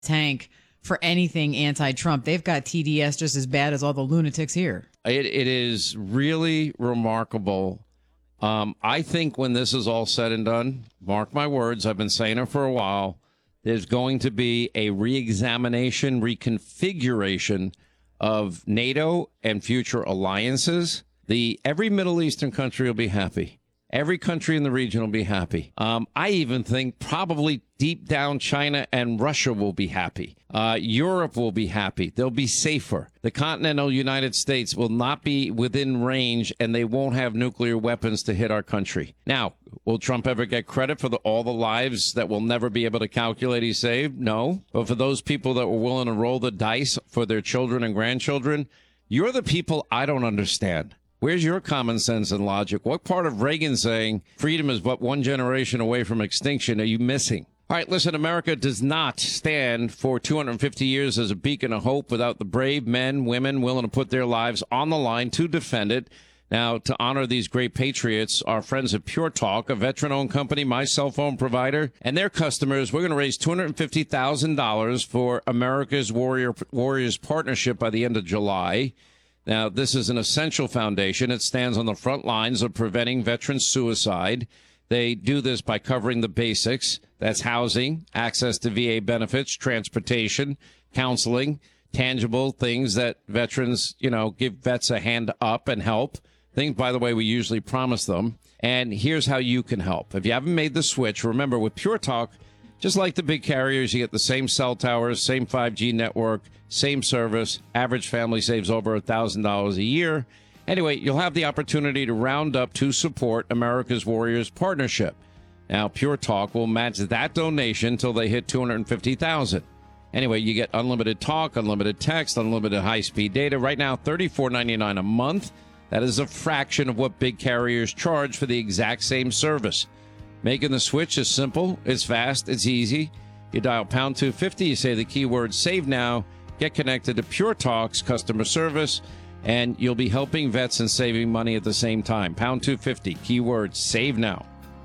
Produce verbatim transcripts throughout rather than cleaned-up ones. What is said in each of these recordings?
tank for anything anti-Trump. They've got T D S just as bad as all the lunatics here. It, it is really remarkable. Um, I think when this is all said and done, mark my words, I've been saying it for a while, there's going to be a reexamination, reconfiguration of NATO and future alliances. The every Middle Eastern country will be happy. Every country in the region will be happy. Um, I even think probably deep down China and Russia will be happy. Uh, Europe will be happy. They'll be safer. The continental United States will not be within range, and they won't have nuclear weapons to hit our country. Now, will Trump ever get credit for the, all the lives that we'll never be able to calculate he saved? No. But for those people that were willing to roll the dice for their children and grandchildren, you're the people I don't understand. Where's your common sense and logic? What part of Reagan saying freedom is but one generation away from extinction are you missing? All right, listen, America does not stand for two hundred fifty years as a beacon of hope without the brave men, women willing to put their lives on the line to defend it. Now, to honor these great patriots, our friends at Pure Talk, a veteran-owned company, my cell phone provider, and their customers, we're going to raise two hundred fifty thousand dollars for America's Warrior Warriors Partnership by the end of July. Now, this is an essential foundation. It stands on the front lines of preventing veteran suicide. They do this by covering the basics. That's housing, access to V A benefits, transportation, counseling, tangible things that veterans, you know, give vets a hand up and help. Things, by the way, we usually promise them. And here's how you can help. If you haven't made the switch, remember, with Pure Talk, just like the big carriers, you get the same cell towers, same five G network, same service. Average family saves over one thousand dollars a year. Anyway, you'll have the opportunity to round up to support America's Warriors Partnership. Now, Pure Talk will match that donation until they hit two hundred fifty thousand dollars. Anyway, you get unlimited talk, unlimited text, unlimited high-speed data. Right now, thirty-four ninety-nine a month. That is a fraction of what big carriers charge for the exact same service. Making the switch is simple, it's fast, it's easy. You dial pound two fifty, you say the keyword save now, get connected to Pure Talk's customer service, and you'll be helping vets and saving money at the same time. Pound two fifty, keyword save now.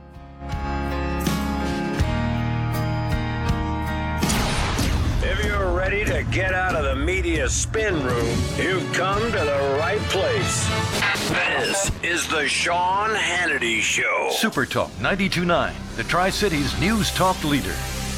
If you're ready to get out of the media spin room, you've come to the right place. This is the Sean Hannity Show. Super Talk ninety-two point nine, the Tri-Cities News Talk leader.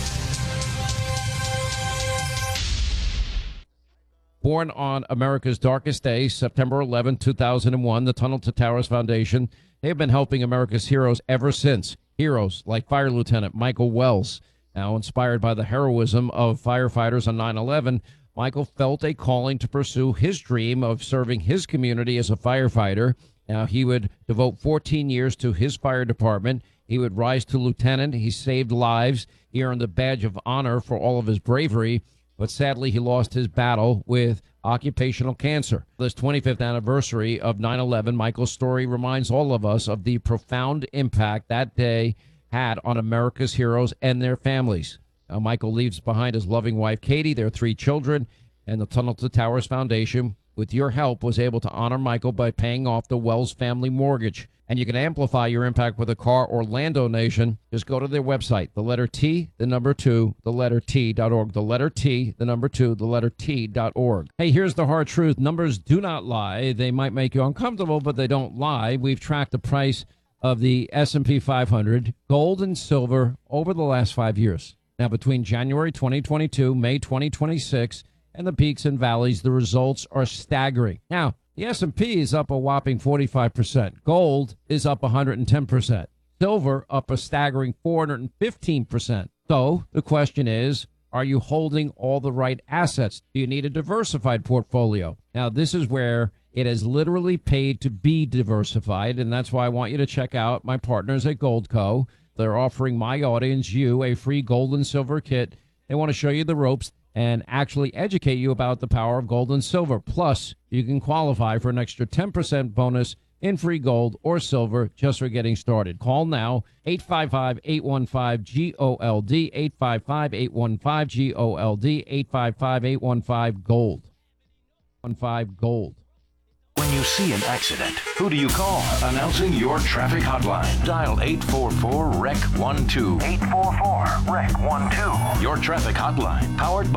Born on America's darkest day, September eleventh, two thousand one, the Tunnel to Towers Foundation, they have been helping America's heroes ever since. Heroes like Fire Lieutenant Michael Wells. Now inspired by the heroism of firefighters on nine eleven, Michael felt a calling to pursue his dream of serving his community as a firefighter. Now, he would devote fourteen years to his fire department. He would rise to lieutenant. He saved lives. He earned the badge of honor for all of his bravery. But sadly, he lost his battle with occupational cancer. This twenty-fifth anniversary of nine eleven, Michael's story reminds all of us of the profound impact that day had on America's heroes and their families. Now, Michael leaves behind his loving wife, Katie, their three children, and the Tunnel to Towers Foundation, with your help, was able to honor Michael by paying off the Wells family mortgage. And you can amplify your impact with a car or land donation. Just go to their website, the letter T, the number two, the letter T dot org. The letter T, the number two, the letter T dot org. Hey, here's the hard truth. Numbers do not lie. They might make you uncomfortable, but they don't lie. We've tracked the price of the S and P five hundred, gold and silver, over the last five years. Now, between January twenty twenty-two, May twenty twenty-six, and the peaks and valleys, the results are staggering. Now, the S and P is up a whopping forty-five percent. Gold is up one hundred ten percent. Silver up a staggering four hundred fifteen percent. So the question is, are you holding all the right assets? Do you need a diversified portfolio? Now, this is where it has literally paid to be diversified, and that's why I want you to check out my partners at Goldco. They're offering my audience, you, a free gold and silver kit. They want to show you the ropes and actually educate you about the power of gold and silver. Plus, you can qualify for an extra ten percent bonus in free gold or silver just for getting started. Call now, eight five five, eight one five, G O L D, eight five five, eight one five, G O L D, eight five five, eight one five, GOLD. one five GOLD. When you see an accident, who do you call? Announcing your traffic hotline. Dial eight four four, R E C one two. eight four four, R E C one two. Your traffic hotline, powered by